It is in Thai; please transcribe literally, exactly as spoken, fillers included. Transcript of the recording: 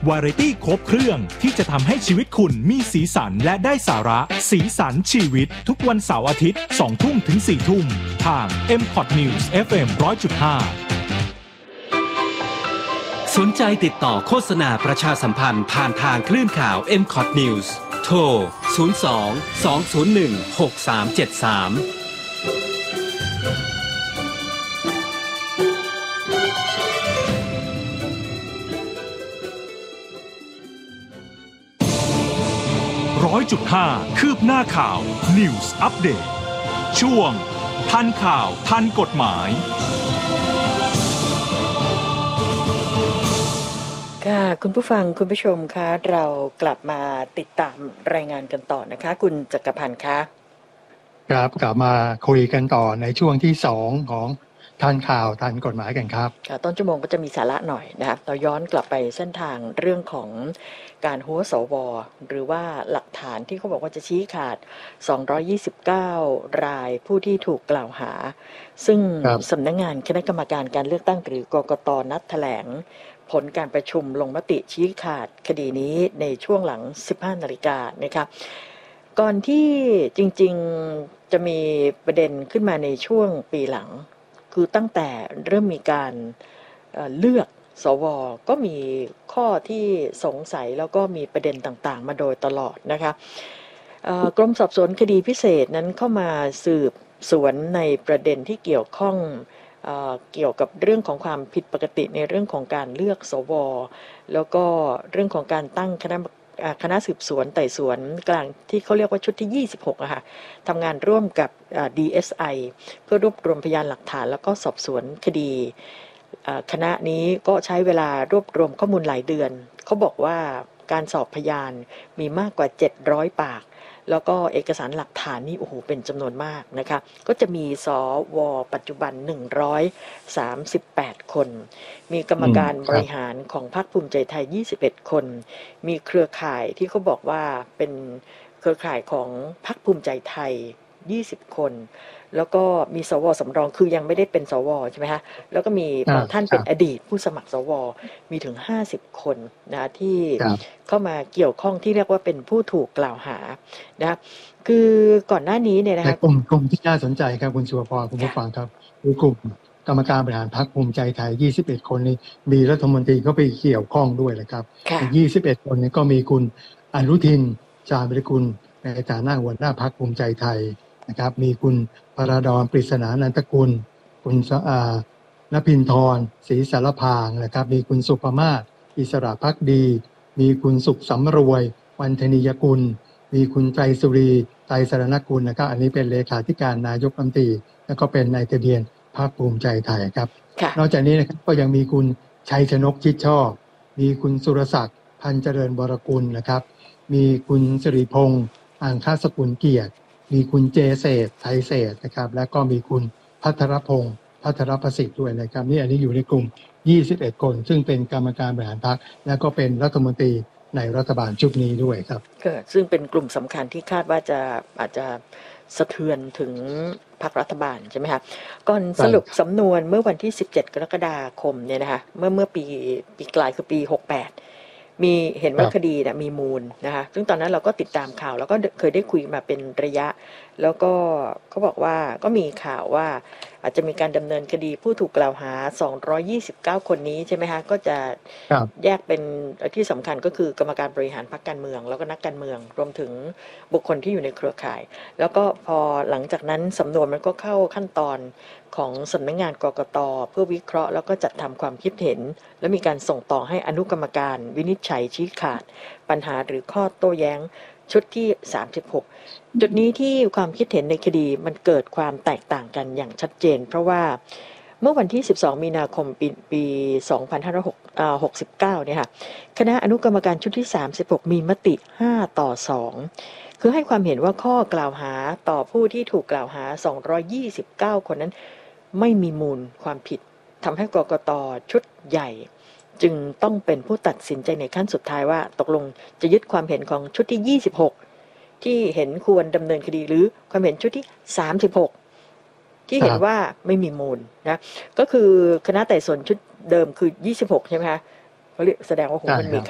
วาไรตี้ครบเครื่องที่จะทำให้ชีวิตคุณมีสีสันและได้สาระสีสันชีวิตทุกวันเสาร์อาทิตย์สองทุ่มถึงสี่ทุ่มทาง เอ็ม พอด News เอฟ เอ็ม หนึ่งร้อยจุดห้าสนใจติดต่อโฆษณาประชาสัมพันธ์ผ่านทางคลื่นข่าว เอ็ม คอด News โทร ศูนย์ สอง สอง ศูนย์ หนึ่ง หก สาม เจ็ด สามร้อยจุดห้า คืบหน้าข่าว News Update ช่วงทันข่าวทันกฎหมายค่ะคุณผู้ฟังคุณผู้ชมคะเรากลับมาติดตามรายงานกันต่อนะคะคุณจักรพันธ์คะครับกลับมาคุยกันต่อในช่วงที่สองของทันข่าวทันกฎหมายกันครับค่ะต้นชั่วโมงก็จะมีสาระหน่อยนะครับเราย้อนกลับไปเส้นทางเรื่องของการหัวสวหรือว่าหลักฐานที่เขาบอกว่าจะชี้ขาดสองร้อยยี่สิบเก้ารายผู้ที่ถูกกล่าวหาซึ่งสำนักงานคณะกรรมการการเลือกตั้งหรือกกต.นัดแถลงผลการประชุมลงมติชี้ขาดคดีนี้ในช่วงหลัง สิบห้านาฬิกานะคะก่อนที่จริงๆจะมีประเด็นขึ้นมาในช่วงปีหลังคือตั้งแต่เริ่มมีการเอ่อเลือกสวก็มีข้อที่สงสัยแล้วก็มีประเด็นต่างๆมาโดยตลอดนะคะเอ่อกรมสอบสวนคดีพิเศษนั้นเข้ามาสืบสวนในประเด็นที่เกี่ยวข้องเอ่อเกี่ยวกับเรื่องของความผิดปกติในเรื่องของการเลือกสวแล้วก็เรื่องของการตั้งคณะคณะสืบสวนไต่สวนกลางที่เขาเรียกว่าชุดที่ยี่สิบหกอะค่ะทำงานร่วมกับ ดี เอส ไอ เพื่อรวบรวมพยานหลักฐานแล้วก็สอบสวนคดีคณะนี้ก็ใช้เวลารวบรวมข้อมูลหลายเดือนเขาบอกว่าการสอบพยานมีมากกว่าเจ็ดร้อยปากแล้วก็เอกสารหลักฐานนี่โอ้โหเป็นจำนวนมากนะคะก็จะมีสวปัจจุบันหนึ่งร้อยสามสิบแปดคนมีกรรมการบริหารของพรรคภูมิใจไทยยี่สิบเอ็ดคนมีเครือข่ายที่เขาบอกว่าเป็นเครือข่ายของพรรคภูมิใจไทยยี่สิบคนแล้วก็มีสวสำรองคือยังไม่ได้เป็นสวใช่ไหมคะแล้วก็มีบางท่านเป็นอดีตผู้สมัครสวมีถึงห้าสิบคนนะที่เข้ามาเกี่ยวข้องที่เรียกว่าเป็นผู้ถูกกล่าวหานะคือก่อนหน้านี้เนี่ยนะคะกลุ่มกลุ่มที่น่าสนใจครับคุณสุภพรคุณผู้ฟังครับคือกลุ่มกรรมการบริหารพรรคภูมิใจไทยยี่สิบเอ็ดคนนี้มีรัฐมนตรีเข้าไปเกี่ยวข้องด้วยนะครับยี่สิบเอ็ดคนนี้ก็มีคุณอนุทินชาญวิรกุลในฐานะหัวหน้าพรรคภูมิใจไทยนะครับมีคุณพระดอนปริศนานันทกุลคุณณภินทร์ศรีสารพางนะครับมีคุณสุภมาศอิสระภักดีมีคุณสุขสำรวยวันธนียกุลมีคุณไตรสุรีไตรสรณกุลนะครับอันนี้เป็นเลขาธิการนายกรัฐมนตรีแล้วก็เป็นนายทะเบียนพรรคภูมิใจไทยครับนอกจากนี้นะครับก็ยังมีคุณชัยชนกชิดชอบมีคุณสุรศักดิ์พันเจริญวรกุลนะครับมีคุณสิริพงษ์อังคสกุลเกียรติมีคุณเจเศษไทยเศษนะครับและก็มีคุณพัทรพงษ์พัทรประสิทธิ์ด้วยนะครับนี่อันนี้อยู่ในกลุ่มยี่สิบเอ็ดคนซึ่งเป็นกรรมการบริหารพรรคและก็เป็นรัฐมนตรีในรัฐบาลชุดนี้ด้วยครับก็ซึ่งเป็นกลุ่มสำคัญที่คาดว่าจะอาจจะสะเทือนถึงพรรครัฐบาลใช่ไหมคะก่อนสรุปสำนวนเมื่อวันที่สิบเจ็ดกรกฎาคมเนี่ยนะคะเมื่อเมื่อปีปีกลายคือปีหกสิบแปดมีเห็นว่าคดีเนี่ยมีมูลนะคะซึ่งตอนนั้นเราก็ติดตามข่าวแล้วก็เคยได้คุยมาเป็นระยะแล้วก็เขาบอกว่าก็มีข่าวว่าอาจจะมีการดำเนินคดีผู้ถูกกล่าวหาสองร้อยยี่สิบเก้าคนนี้ใช่ไหมคะก็จะแยกเป็นที่สำคัญก็คือกรรมการบริหารพรรคการเมืองแล้วก็นักการเมืองรวมถึงบุคคลที่อยู่ในเครือข่ายแล้วก็พอหลังจากนั้นสำนวนมันก็เข้าขั้นตอนของสำนักงานกกต.เพื่อวิเคราะห์แล้วก็จัดทำความคิดเห็นและมีการส่งต่อให้อนุกรรมการวินิจฉัยชี้ขาดปัญหาหรือข้อโต้แย้งชุดที่สามสิบหกจุดนี้ที่ความคิดเห็นในคดีมันเกิดความแตกต่างกันอย่างชัดเจนเพราะว่าเมื่อวันที่สิบสองมีนาคมปีปีสองพันห้าร้อยหกสิบเก้าเนี่ยค่ะคณะอนุกรรมการชุดที่สามสิบหกมีมติห้าต่อสองคือให้ความเห็นว่าข้อกล่าวหาต่อผู้ที่ถูกกล่าวหาสองร้อยยี่สิบเก้าคนนั้นไม่มีมูลความผิดทำให้กกต.ชุดใหญ่จึงต้องเป็นผู้ตัดสินใจในขั้นสุดท้ายว่าตกลงจะยึดความเห็นของชุดที่ยี่สิบหกที่เห็นควรดำเนินคดีหรือความเห็นชุดที่สามสิบหกที่เห็นว่าไม่มีมูลนะก็คือคณะไต่สวนชุดเดิมคือยี่สิบหกใช่ไหมคะเขาเรียกแสดงว่าโหมันมี